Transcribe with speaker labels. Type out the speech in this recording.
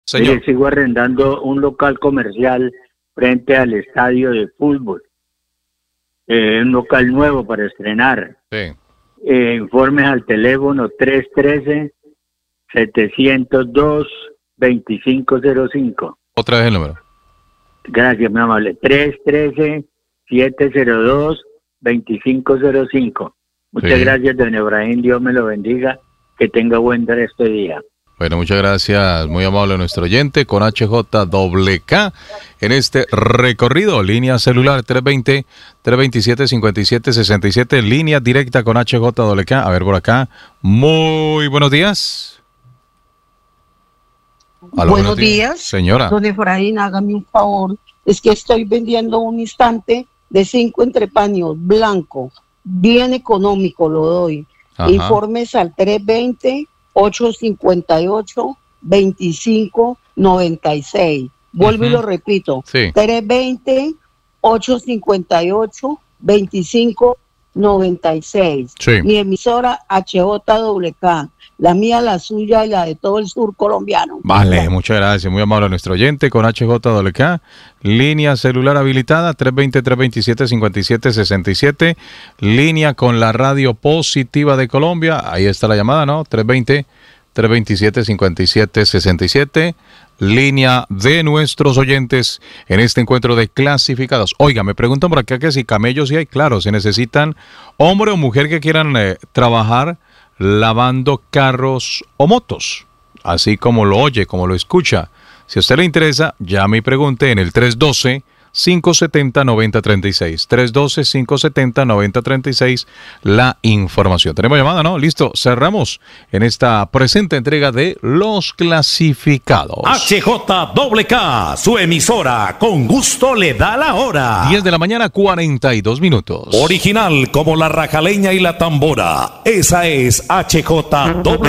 Speaker 1: Señor.
Speaker 2: Mire, sigo arrendando un local comercial frente al estadio de fútbol. Un local nuevo para estrenar.
Speaker 1: Sí.
Speaker 2: Informes al teléfono 313-702-2505.
Speaker 1: Otra vez el número.
Speaker 2: Gracias, muy amable. 313-702-2505. Muchas
Speaker 1: Sí.
Speaker 2: gracias, don Efraín. Dios me lo bendiga. Que tenga buen resto de día.
Speaker 1: Bueno, muchas gracias, muy amable nuestro oyente, con HJWK en este recorrido, línea celular 320-327-5767, línea directa con HJWK. A ver por acá, muy buenos días. Aló,
Speaker 3: Buenos días.
Speaker 1: Señora.
Speaker 3: Don Efraín, hágame un favor. Es que estoy vendiendo un instante de 5 entrepaños blanco, bien económico, lo doy.
Speaker 1: Ajá.
Speaker 3: Informes al 320-858-2596. Vuelvo y lo repito.
Speaker 1: Sí.
Speaker 3: 320-858-2596.
Speaker 1: Sí.
Speaker 3: Mi emisora HJWK. La mía, la suya y la de todo el sur colombiano.
Speaker 1: Vale, muchas gracias, muy amable nuestro oyente con HJWK, línea celular habilitada 320-327-5767, línea con la radio positiva de Colombia, ahí está la llamada, ¿no? 320-327-5767, línea de nuestros oyentes en este encuentro de clasificados. Oiga, me preguntan por acá que si camellos sí hay, claro, se necesitan hombre o mujer que quieran trabajar lavando carros o motos, así como lo oye, como lo escucha. Si a usted le interesa, llame y pregunte en el 312-570-9036. 312-570-9036, la información. Tenemos llamada, ¿no? Listo, cerramos en esta presente entrega de Los Clasificados.
Speaker 4: HJWK, su emisora, con gusto le da la hora.
Speaker 1: 10 de la mañana, 42 minutos.
Speaker 4: Original como la rajaleña y la tambora. Esa es HJWK.